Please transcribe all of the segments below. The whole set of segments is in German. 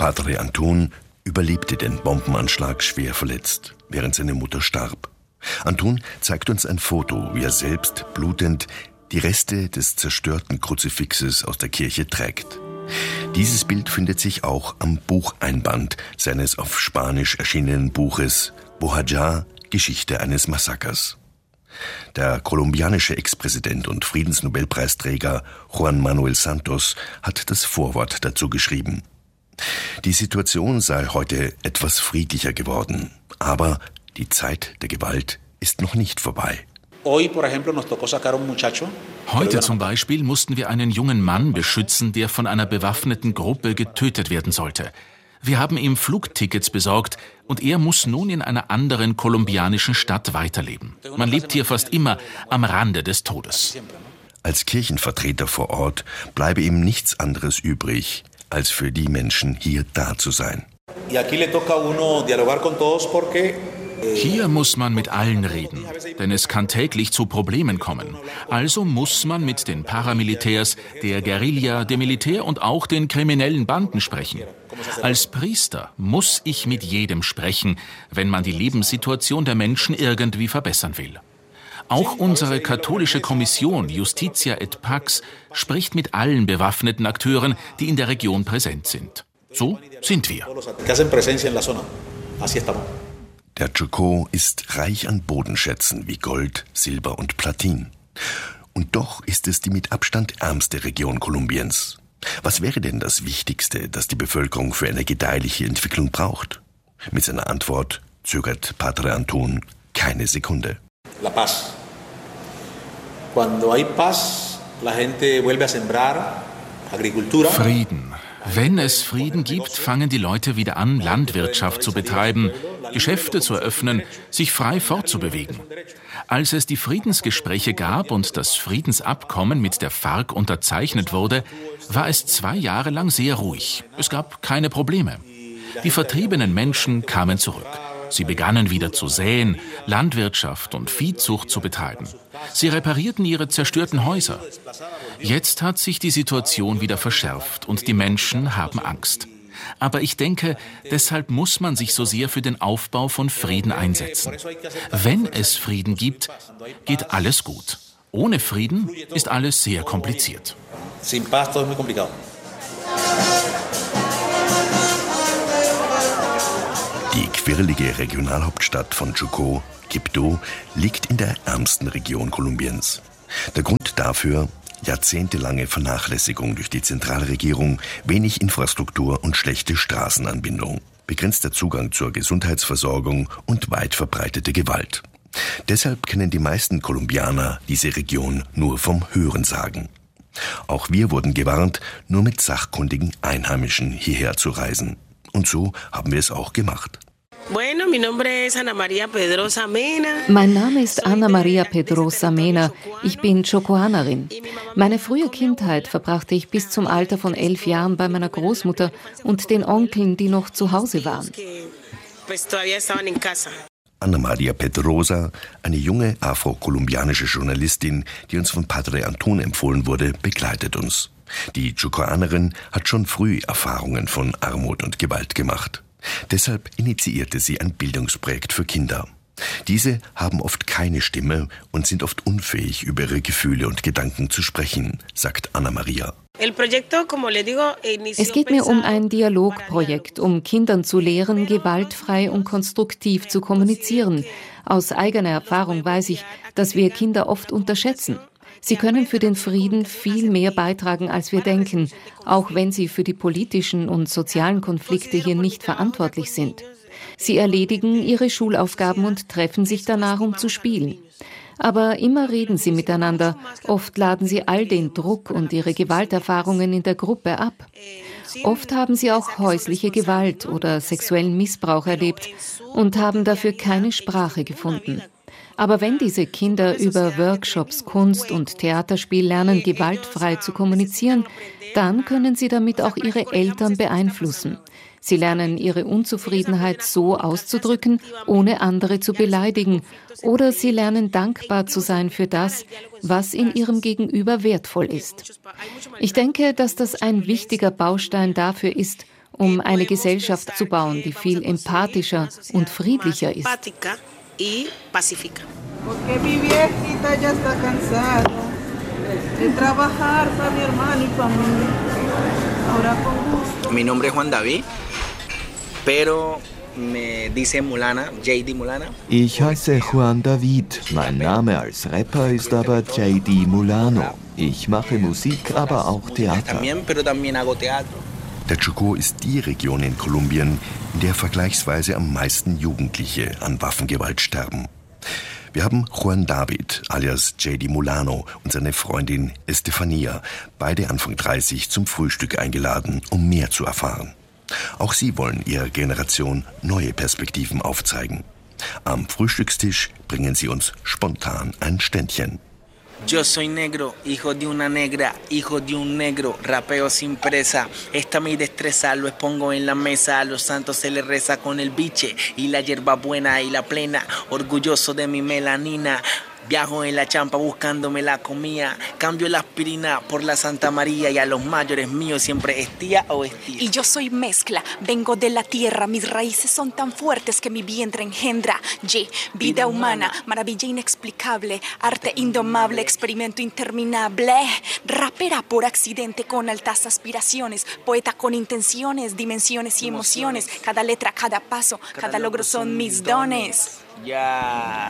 Padre Antun überlebte den Bombenanschlag schwer verletzt, während seine Mutter starb. Antun zeigt uns ein Foto, wie er selbst, blutend, die Reste des zerstörten Kruzifixes aus der Kirche trägt. Dieses Bild findet sich auch am Bucheinband seines auf Spanisch erschienenen Buches Bohajar, Geschichte eines Massakers. Der kolumbianische Ex-Präsident und Friedensnobelpreisträger Juan Manuel Santos hat das Vorwort dazu geschrieben. Die Situation sei heute etwas friedlicher geworden, aber die Zeit der Gewalt ist noch nicht vorbei. Heute zum Beispiel mussten wir einen jungen Mann beschützen, der von einer bewaffneten Gruppe getötet werden sollte. Wir haben ihm Flugtickets besorgt und er muss nun in einer anderen kolumbianischen Stadt weiterleben. Man lebt hier fast immer am Rande des Todes. Als Kirchenvertreter vor Ort bleibe ihm nichts anderes übrig, als für die Menschen hier da zu sein. Hier muss man mit allen reden, denn es kann täglich zu Problemen kommen. Also muss man mit den Paramilitärs, der Guerilla, dem Militär und auch den kriminellen Banden sprechen. Als Priester muss ich mit jedem sprechen, wenn man die Lebenssituation der Menschen irgendwie verbessern will. Auch unsere katholische Kommission Justitia et Pax spricht mit allen bewaffneten Akteuren, die in der Region präsent sind. So sind wir. Der Chocó ist reich an Bodenschätzen wie Gold, Silber und Platin. Und doch ist es die mit Abstand ärmste Region Kolumbiens. Was wäre denn das Wichtigste, das die Bevölkerung für eine gedeihliche Entwicklung braucht? Mit seiner Antwort zögert Padre Antun keine Sekunde. La paz. Cuando hay paz, la gente vuelve a sembrar agricultura. Frieden. Wenn es Frieden gibt, fangen die Leute wieder an, Landwirtschaft zu betreiben, Geschäfte zu eröffnen, sich frei fortzubewegen. Als es die Friedensgespräche gab und das Friedensabkommen mit der FARC unterzeichnet wurde, war es 2 Jahre lang sehr ruhig. Es gab keine Probleme. Die vertriebenen Menschen kamen zurück. Sie begannen wieder zu säen, Landwirtschaft und Viehzucht zu betreiben. Sie reparierten ihre zerstörten Häuser. Jetzt hat sich die Situation wieder verschärft und die Menschen haben Angst. Aber ich denke, deshalb muss man sich so sehr für den Aufbau von Frieden einsetzen. Wenn es Frieden gibt, geht alles gut. Ohne Frieden ist alles sehr kompliziert. Sin paz todo es muy complicado. Die quirlige Regionalhauptstadt von Chocó, Quibdó, liegt in der ärmsten Region Kolumbiens. Der Grund dafür: jahrzehntelange Vernachlässigung durch die Zentralregierung, wenig Infrastruktur und schlechte Straßenanbindung, begrenzter Zugang zur Gesundheitsversorgung und weit verbreitete Gewalt. Deshalb kennen die meisten Kolumbianer diese Region nur vom Hörensagen. Auch wir wurden gewarnt, nur mit sachkundigen Einheimischen hierher zu reisen. Und so haben wir es auch gemacht. Mein Name ist Ana Maria Pedrosa Mena. Ich bin Chocoanerin. Meine frühe Kindheit verbrachte ich bis zum Alter von 11 Jahren bei meiner Großmutter und den Onkeln, die noch zu Hause waren. Ana Maria Pedrosa, eine junge afro-kolumbianische Journalistin, die uns von Padre Antun empfohlen wurde, begleitet uns. Die Chocoanerin hat schon früh Erfahrungen von Armut und Gewalt gemacht. Deshalb initiierte sie ein Bildungsprojekt für Kinder. Diese haben oft keine Stimme und sind oft unfähig, über ihre Gefühle und Gedanken zu sprechen, sagt Ana Maria. Es geht mir um ein Dialogprojekt, um Kindern zu lehren, gewaltfrei und konstruktiv zu kommunizieren. Aus eigener Erfahrung weiß ich, dass wir Kinder oft unterschätzen. Sie können für den Frieden viel mehr beitragen, als wir denken, auch wenn sie für die politischen und sozialen Konflikte hier nicht verantwortlich sind. Sie erledigen ihre Schulaufgaben und treffen sich danach, um zu spielen. Aber immer reden sie miteinander, oft laden sie all den Druck und ihre Gewalterfahrungen in der Gruppe ab. Oft haben sie auch häusliche Gewalt oder sexuellen Missbrauch erlebt und haben dafür keine Sprache gefunden. Aber wenn diese Kinder über Workshops, Kunst und Theaterspiel lernen, gewaltfrei zu kommunizieren, dann können sie damit auch ihre Eltern beeinflussen. Sie lernen, ihre Unzufriedenheit so auszudrücken, ohne andere zu beleidigen. Oder sie lernen, dankbar zu sein für das, was in ihrem Gegenüber wertvoll ist. Ich denke, dass das ein wichtiger Baustein dafür ist, um eine Gesellschaft zu bauen, die viel empathischer und friedlicher ist. Mi nombre es Juan David, pero me dice Mulana, JD Mulana. Ich heiße Juan David. Mein Name als Rapper ist aber JD Mulano. Ich mache Musik, aber auch Theater. Der Chocó ist die Region in Kolumbien, in der vergleichsweise am meisten Jugendliche an Waffengewalt sterben. Wir haben Juan David, alias JD Mulano, und seine Freundin Estefania, beide Anfang 30, zum Frühstück eingeladen, um mehr zu erfahren. Auch sie wollen ihrer Generation neue Perspektiven aufzeigen. Am Frühstückstisch bringen sie uns spontan ein Ständchen. Yo soy negro, hijo de una negra, hijo de un negro, rapeo sin presa. Esta mi destreza, lo expongo en la mesa. A los santos se les reza con el biche y la hierba buena y la plena. Orgulloso de mi melanina. Viajo en la champa buscándome la comida. Cambio la aspirina por la Santa María y a los mayores míos siempre es tía o es tía. Y yo soy mezcla, vengo de la tierra. Mis raíces son tan fuertes que mi vientre engendra. Vida humana, maravilla inexplicable. Arte indomable, experimento interminable. Rapera por accidente con altas aspiraciones. Poeta con intenciones, dimensiones y emociones. Cada letra, cada paso, cada logro son mis dones. Ya.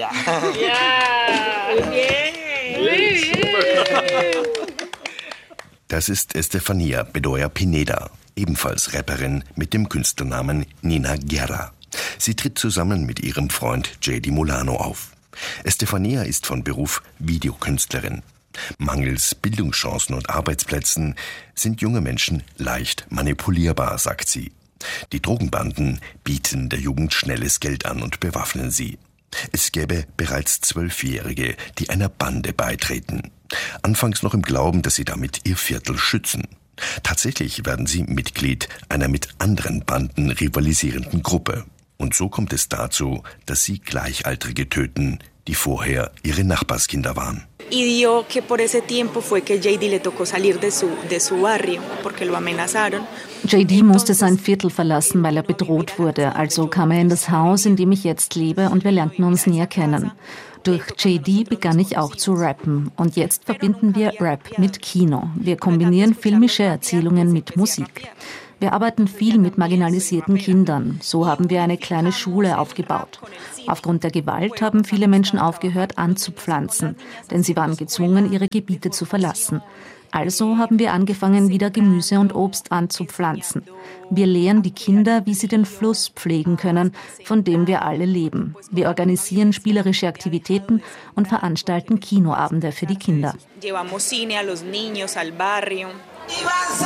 Das ist Estefania Bedoya Pineda, ebenfalls Rapperin mit dem Künstlernamen Nina Guerra. Sie tritt zusammen mit ihrem Freund JD Mulano auf. Estefania ist von Beruf Videokünstlerin. Mangels Bildungschancen und Arbeitsplätzen sind junge Menschen leicht manipulierbar, sagt sie. Die Drogenbanden bieten der Jugend schnelles Geld an und bewaffnen sie. Es gäbe bereits 12-Jährige, die einer Bande beitreten. Anfangs noch im Glauben, dass sie damit ihr Viertel schützen. Tatsächlich werden sie Mitglied einer mit anderen Banden rivalisierenden Gruppe. Und so kommt es dazu, dass sie Gleichaltrige töten, die vorher ihre Nachbarskinder waren. Y dio que por ese tiempo fue que JD le tocó salir de su barrio, porque lo amenazaron. JD musste sein Viertel verlassen, weil er bedroht wurde. Also kam er in das Haus, in dem ich jetzt lebe, und wir lernten uns näher kennen. Durch JD begann ich auch zu rappen. Und jetzt verbinden wir Rap mit Kino. Wir kombinieren filmische Erzählungen mit Musik. Wir arbeiten viel mit marginalisierten Kindern. So haben wir eine kleine Schule aufgebaut. Aufgrund der Gewalt haben viele Menschen aufgehört anzupflanzen, denn sie waren gezwungen, ihre Gebiete zu verlassen. Also haben wir angefangen, wieder Gemüse und Obst anzupflanzen. Wir lehren die Kinder, wie sie den Fluss pflegen können, von dem wir alle leben. Wir organisieren spielerische Aktivitäten und veranstalten Kinoabende für die Kinder.